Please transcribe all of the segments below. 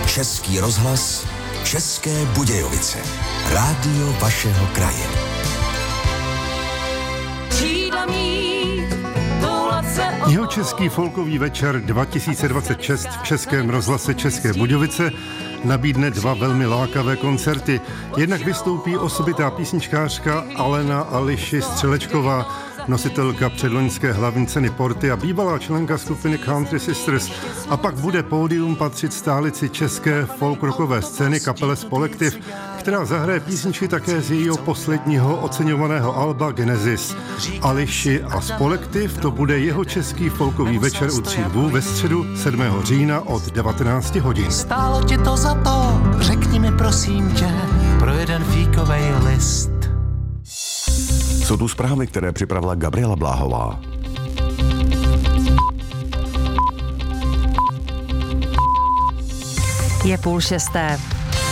Český rozhlas, České Budějovice. Rádio vašeho kraje. Jihočeský folkový večer 2026 v Českém rozhlase České Budějovice nabídne dva velmi lákavé koncerty. Jednak vystoupí osobitá písničkářka Alena Ališi Střelečková, nositelka předloňské hlavní ceny Porty a bývalá členka skupiny Country Sisters. A pak bude pódium patřit stálici české folkrockové scény kapele Spolektiv, která zahraje písničky také z jejího posledního oceňovaného alba Genesis. Ališi a Spolektiv, to bude Jihočeský folkový večer u Tří Lvů ve středu 7. října od 19 hodin. Stálo ti to za to, řekni mi prosím tě, pro jeden fíkovej list. Jsou tu zprávy, které připravila Gabriela Bláhová. Je 5:30.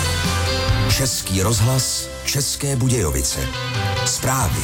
Český rozhlas, České Budějovice. Zprávy.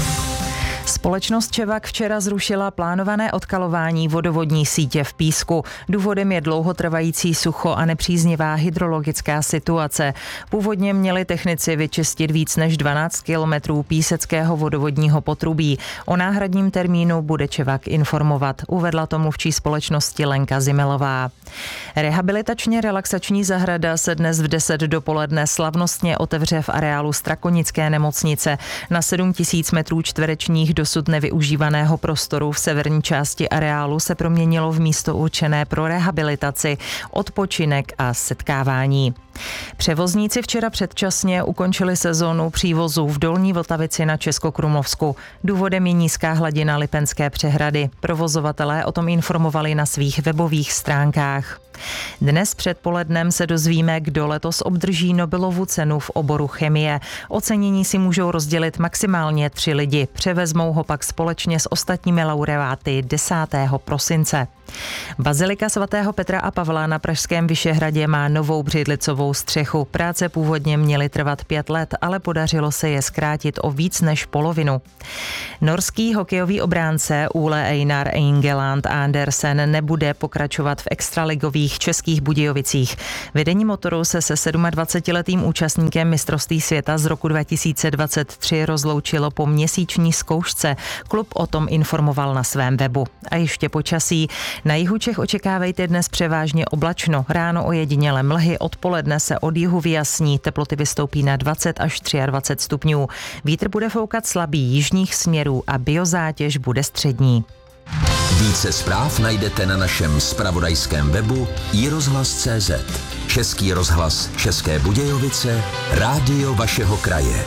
Společnost Čevak včera zrušila plánované odkalování vodovodní sítě v Písku. Důvodem je dlouhotrvající sucho a nepříznivá hydrologická situace. Původně měli technici vyčistit víc než 12 kilometrů píseckého vodovodního potrubí. O náhradním termínu bude Čevak informovat, uvedla to mluvčí společnosti Lenka Zimelová. Rehabilitačně relaxační zahrada se dnes v 10 dopoledne slavnostně otevře v areálu Strakonické nemocnice. Na 7 000 metrů čtverečních dosud nevyužívaného prostoru v severní části areálu se proměnilo v místo určené pro rehabilitaci, odpočinek a setkávání. Převozníci včera předčasně ukončili sezónu přívozů v Dolní Vltavici na Českokrumlovsku. Důvodem je nízká hladina Lipenské přehrady. Provozovatelé o tom informovali na svých webových stránkách. Dnes předpolednem se dozvíme, kdo letos obdrží Nobelovu cenu v oboru chemie. Ocenění si můžou rozdělit maximálně 3 lidi. Převezmou ho pak společně s ostatními laureáty 10. prosince. Bazilika svatého Petra a Pavla na pražském Vyšehradě má novou břidlicovou střechu. Práce původně měly trvat 5 let, ale podařilo se je zkrátit o víc než polovinu. Norský hokejový obránce Ole Einar Ingeland Andersen nebude pokračovat v extraligových Českých Budějovicích. Vedení Motoru se 27letým účastníkem mistrovství světa z roku 2023 rozloučilo po měsíční zkoušce. Klub o tom informoval na svém webu. A ještě počasí. Na jihu Čech očekávejte dnes převážně oblačno. Ráno ojediněle mlhy, odpoledne se od jihu vyjasní, teploty vystoupí na 20 až 23 stupňů. Vítr bude foukat slabý jižních směrů a biozátěž bude střední. Více zpráv najdete na našem zpravodajském webu iRozhlas.cz. Český rozhlas České Budějovice, rádio vašeho kraje.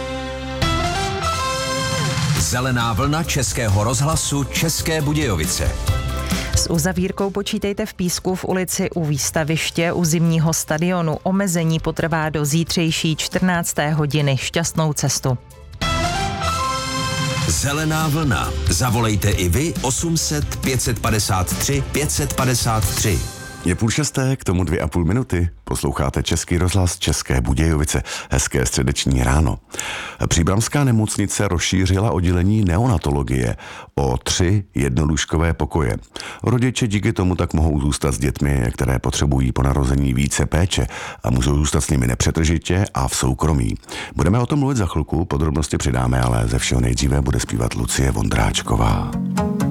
Zelená vlna Českého rozhlasu České Budějovice. S uzavírkou počítejte v Písku v ulici u výstaviště u zimního stadionu. Omezení potrvá do zítřejší 14. hodiny. Šťastnou cestu. Zelená vlna. Zavolejte i vy 800 553 553. Je 5:30, k tomu 2,5 minuty. Posloucháte Český rozhlas České Budějovice. Hezké středeční ráno. Příbramská nemocnice rozšířila oddělení neonatologie o 3 jednolůžkové pokoje. Rodiče díky tomu tak mohou zůstat s dětmi, které potřebují po narození více péče a můžou zůstat s nimi nepřetržitě a v soukromí. Budeme o tom mluvit za chvilku, podrobnosti přidáme, ale ze všeho nejdříve bude zpívat Lucie Vondráčková.